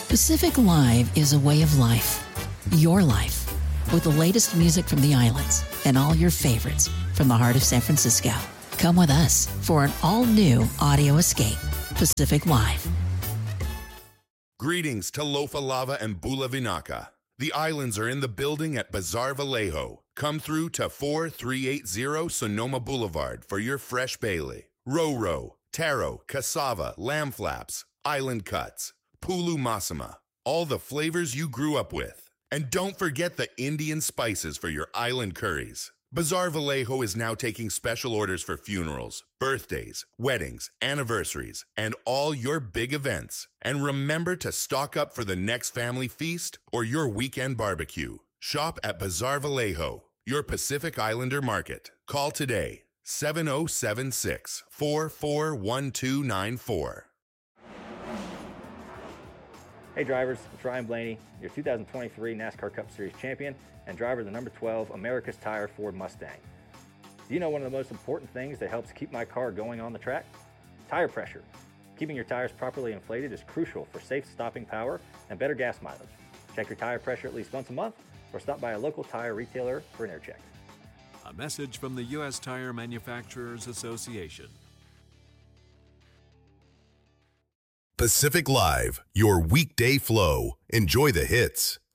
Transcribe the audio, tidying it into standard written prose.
Pacific Live is a way of life. Your life. With the latest music from the islands and all your favorites from the heart of San Francisco. Come with us for an all-new audio escape. Pacific Live. Greetings to Lofa Lava and Bula Vinaka. The islands are in the building at Bazaar Vallejo. Come through to 4380 Sonoma Boulevard for your fresh Bailey, Roro, taro, cassava, lamb flaps, island cuts, pulu masama, all the flavors you grew up with. And don't forget the Indian spices for your island curries. Bazaar Vallejo is now taking special orders for funerals, birthdays, weddings, anniversaries, and all your big events. And remember to stock up for the next family feast or your weekend barbecue. Shop at Bazaar Vallejo, your Pacific Islander market. Call today, 7076-441294. Hey drivers, it's Ryan Blaney, your 2023 NASCAR Cup Series champion and driver of the number 12 America's Tire Ford Mustang. Do you know one of the most important things that helps keep my car going on the track? Tire pressure. Keeping your tires properly inflated is crucial for safe stopping power and better gas mileage. Check your tire pressure at least once a month or stop by a local tire retailer for an air check. A message from the U.S. Tire Manufacturers Association. Pacific Live, your weekday flow. Enjoy the hits.